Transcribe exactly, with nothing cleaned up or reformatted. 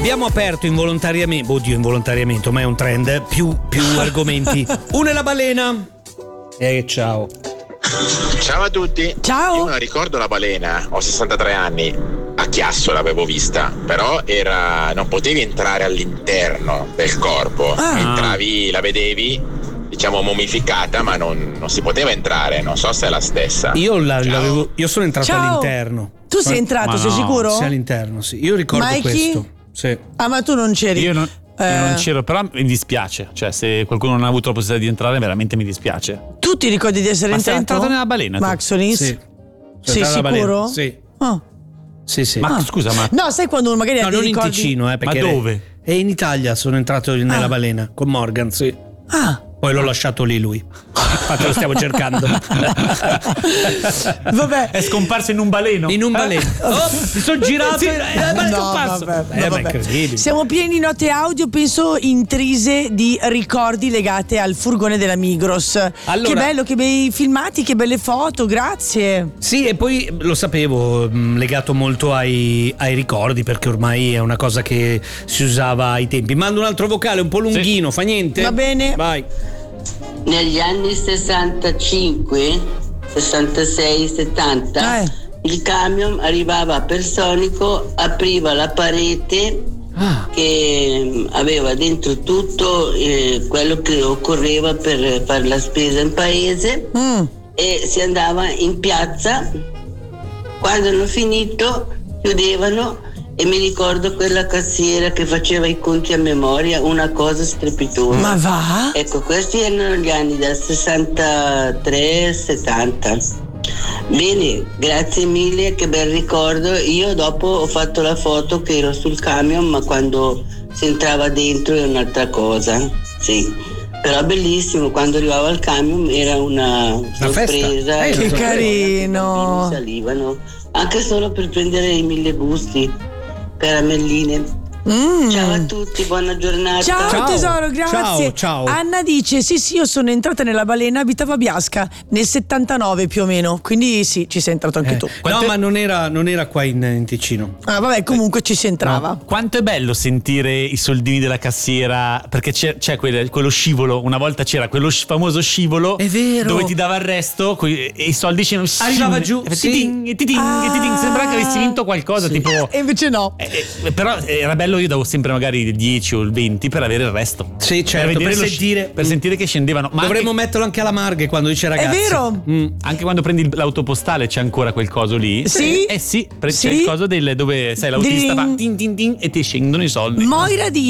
Abbiamo aperto involontariamente, oddio involontariamente, ma è un trend, più, più argomenti. Uno è la balena. E eh, ciao. Ciao a tutti. Ciao. Io non ricordo la balena, ho sessantatré anni. A Chiasso l'avevo vista, però era non potevi entrare all'interno del corpo. Ah. Entravi, la vedevi, diciamo mummificata, ma non, non si poteva entrare. Non so se è la stessa. Io, la, l'avevo, io sono entrato Ciao. all'interno. Tu sei entrato, Ma sei no, sicuro? Sì, all'interno, sì. Io ricordo Mikey? questo. Sì. Ah, ma tu non c'eri. Io non, Eh. io non c'ero, però mi dispiace. Cioè, se qualcuno non ha avuto la possibilità di entrare, veramente mi dispiace. Tu ti ricordi di essere Ma sei entrato? entrato nella balena, tu? Maxonis? Sì. Sei Sono entrato alla sicuro? balena. Sì. Ah. Sì, sì. Ma scusa, ma No, sai quando magari no, ha dei non ricordi... in Ticino, eh, perché Ma dove? E in Italia sono entrato nella Ah. balena con Morgan, sì. Ah, Poi l'ho lasciato lì lui. Infatti lo stiamo cercando. vabbè. è scomparso in un baleno? In un baleno. Oh, mi sono girato Sì. e è No, scomparso. vabbè, Eh, no, ma vabbè. è incredibile. Siamo pieni di note audio, penso intrise di ricordi legate al furgone della Migros. Allora- Che bello, che bei filmati, che belle foto, grazie. Sì, e poi lo sapevo, mh, legato molto ai, ai ricordi, perché ormai è una cosa che si usava ai tempi. Mando un altro vocale un po' lunghino, fa niente? Va bene. Vai. Negli anni sessantacinque, sessantasei, settanta Eh. il camion arrivava a Personico, apriva la parete Ah. che mm, aveva dentro tutto eh, quello che occorreva per fare la spesa in paese Mm. e si andava in piazza. Quando hanno finito chiudevano e mi ricordo quella cassiera che faceva i conti a memoria, una cosa strepitosa. Ma va? Ecco, questi erano gli anni dal sessantatré settanta. Bene, grazie mille, che bel ricordo. Io dopo ho fatto la foto che ero sul camion, ma quando si entrava dentro è un'altra cosa. Sì. Però bellissimo, quando arrivavo al camion era una festa. sorpresa. Eh, Che so- carino. I bambini salivano, anche solo per prendere i mille busti, caramelline. Mm. Ciao a tutti, buona giornata. Ciao, Ciao. tesoro, grazie. Ciao, ciao. Anna dice: sì, sì, io sono entrata nella balena, abitavo a Biasca nel settantanove più o meno. Quindi sì, ci sei entrato anche Eh, tu. Quante- No, ma non era, non era qua in, in Ticino. Ah, vabbè, comunque ci si entrava. Quanto è bello sentire i soldini della cassiera, perché c'è, c'è quel- quello scivolo, una volta c'era quello sci- famoso scivolo È vero. dove ti dava il resto coi- e i soldi c'erano Arrivava giù, e sì. titing, e titing, Ah. e titing, sembra che avessi vinto qualcosa, tipo E invece no. eh, eh, però era bello, io davo sempre magari il dieci o il venti per avere il resto. Sì, certo, vedere per lo sci- sentire- per sentire che scendevano. Ma Dovremmo anche, metterlo anche alla Marghe quando dice ragazzi. vero? Mm. anche quando prendi il- l'autopostale c'è ancora quel coso lì. Sì. Eh sì, pre- Sì. c'è il coso del, dove sai l'autista Ding. fa tin tin tin e ti scendono i soldi. Moira dice